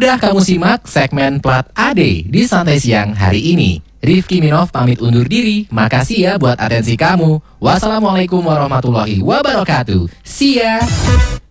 Udah kamu simak segmen Plat AD di Santai Siang hari ini. Rifki Minov pamit undur diri. Makasih ya buat atensi kamu. Wassalamualaikum warahmatullahi wabarakatuh. See ya.